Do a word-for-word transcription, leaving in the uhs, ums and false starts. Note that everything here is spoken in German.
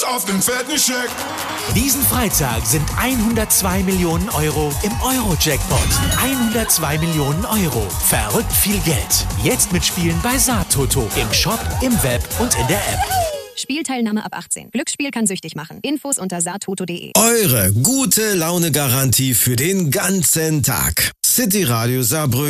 Auf den fetten Scheck. Diesen Freitag sind hundertzwei Millionen Euro im Euro-Jackpot. hundertzwei Millionen Euro. Verrückt viel Geld. Jetzt mitspielen bei Saatoto. Im Shop, im Web und in der App. Spielteilnahme ab achtzehn. Glücksspiel kann süchtig machen. Infos unter saatoto punkt de. Eure gute Laune-Garantie für den ganzen Tag. City Radio Saarbrücken.